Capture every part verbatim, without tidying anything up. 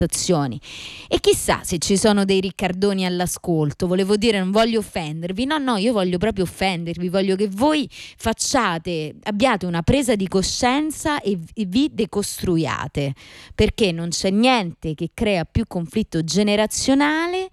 E chissà se ci sono dei Riccardoni all'ascolto. Volevo dire, non voglio offendervi, no no, io voglio proprio offendervi, voglio che voi facciate, abbiate una presa di coscienza e, e vi decostruiate, perché non c'è niente che crea più conflitto generazionale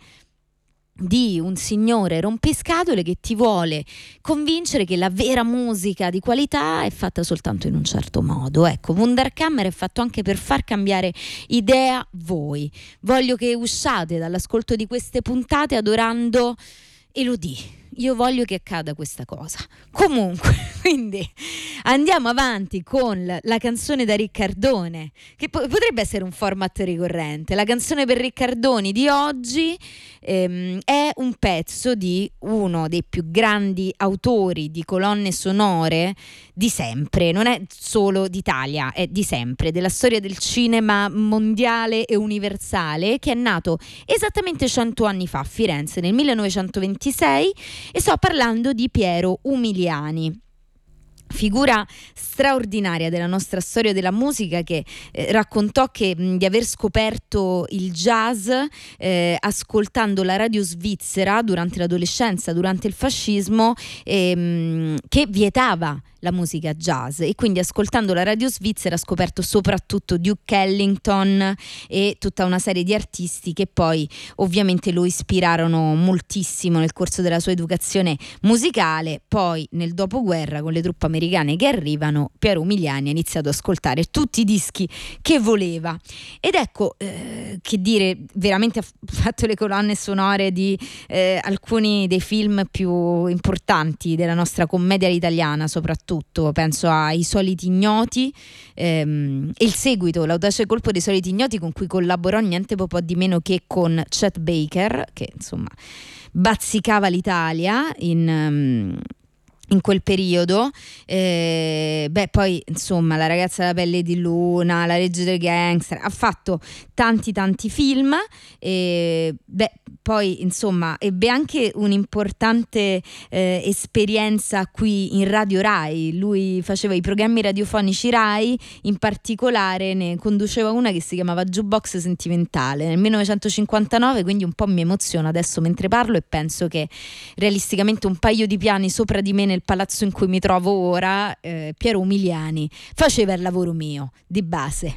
di un signore rompiscatole che ti vuole convincere che la vera musica di qualità è fatta soltanto in un certo modo. Ecco, Wunderkammer è fatto anche per far cambiare idea voi. Voglio che usciate dall'ascolto di queste puntate adorando Elodie. Io voglio che accada questa cosa. Comunque, quindi andiamo avanti con la, la canzone da Riccardone, che po- potrebbe essere un format ricorrente. La canzone per Riccardoni di oggi ehm, è un pezzo di uno dei più grandi autori di colonne sonore di sempre, non è solo d'Italia, è di sempre, della storia del cinema mondiale e universale, che è nato esattamente cento anni fa a Firenze nel millenovecentoventisei, e sto parlando di Piero Umiliani, figura straordinaria della nostra storia della musica, che eh, raccontò che mh, di aver scoperto il jazz eh, ascoltando la radio svizzera durante l'adolescenza, durante il fascismo, ehm, che vietava la musica jazz, e quindi ascoltando la radio svizzera ha scoperto soprattutto Duke Ellington e tutta una serie di artisti che poi ovviamente lo ispirarono moltissimo nel corso della sua educazione musicale. Poi nel dopoguerra, con le truppe americane che arrivano, Piero Umiliani ha iniziato ad ascoltare tutti i dischi che voleva, ed ecco eh, che dire, veramente ha fatto le colonne sonore di eh, alcuni dei film più importanti della nostra commedia italiana, soprattutto penso a I Soliti Ignoti ehm, e il seguito, L'audace colpo dei Soliti Ignoti, con cui collaborò niente po' di meno che con Chet Baker, che insomma bazzicava l'Italia in... Um, in quel periodo. Eh, beh, poi insomma La ragazza della pelle di luna, La legge del gangster, ha fatto tanti tanti film, e beh, poi insomma ebbe anche un'importante eh, esperienza qui in Radio Rai. Lui faceva i programmi radiofonici Rai, in particolare ne conduceva una che si chiamava Jukebox Sentimentale nel millenovecentocinquantanove, quindi un po' mi emoziona adesso mentre parlo e penso che realisticamente un paio di piani sopra di me nel palazzo in cui mi trovo ora, eh, Piero Umiliani faceva il lavoro mio di base.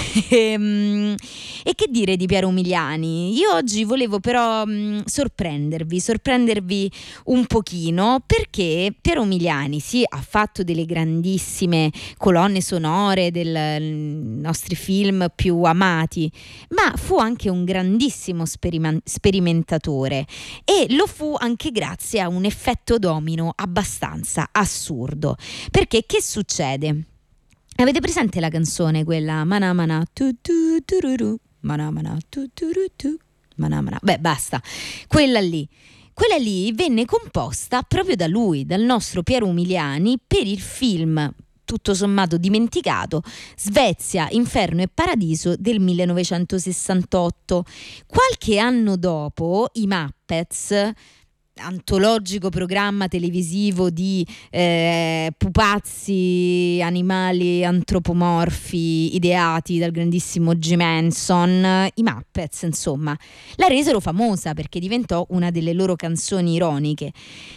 e, e che dire di Piero Umiliani? Io oggi volevo però mh, sorprendervi, sorprendervi un pochino, perché Piero Umiliani sì, ha fatto delle grandissime colonne sonore dei nostri film più amati, ma fu anche un grandissimo sperima- sperimentatore, e lo fu anche grazie a un effetto domino abbastanza assurdo. Perché che succede? Avete presente la canzone quella Mana Mana tu tu tururu, Mana Mana tu turu tu, Mana Mana, beh basta, quella lì quella lì venne composta proprio da lui, dal nostro Piero Umiliani, per il film tutto sommato dimenticato Svezia, Inferno e Paradiso del millenovecentosessantotto. Qualche anno dopo i Muppets, antologico programma televisivo di eh, pupazzi, animali antropomorfi ideati dal grandissimo Jim Henson, i Muppets insomma la resero famosa perché diventò una delle loro canzoni ironiche.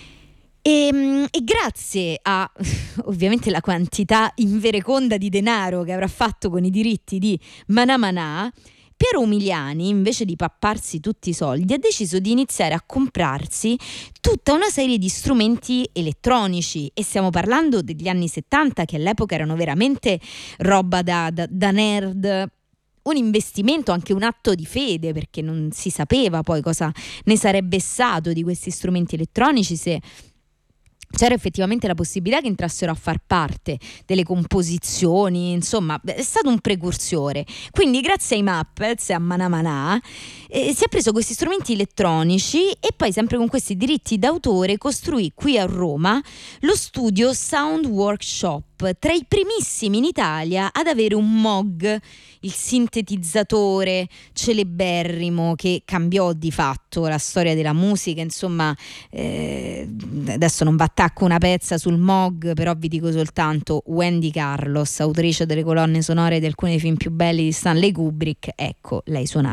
E, e grazie a ovviamente la quantità invereconda di denaro che avrà fatto con i diritti di Manà Manà, Piero Umiliani, invece di papparsi tutti i soldi, ha deciso di iniziare a comprarsi tutta una serie di strumenti elettronici, e stiamo parlando degli anni settanta, che all'epoca erano veramente roba da, da, da nerd. Un investimento, anche un atto di fede, perché non si sapeva poi cosa ne sarebbe stato di questi strumenti elettronici, se c'era effettivamente la possibilità che entrassero a far parte delle composizioni, insomma è stato un precursore. Quindi grazie ai Muppets e a Manà Manà eh, si è preso questi strumenti elettronici, e poi sempre con questi diritti d'autore costruì qui a Roma lo studio Sound Workshop, tra i primissimi in Italia ad avere un Moog, il sintetizzatore celeberrimo che cambiò di fatto la storia della musica. Insomma eh, adesso non attacco una pezza sul Moog, però vi dico soltanto Wendy Carlos, autrice delle colonne sonore di alcuni dei film più belli di Stanley Kubrick, ecco, lei suonava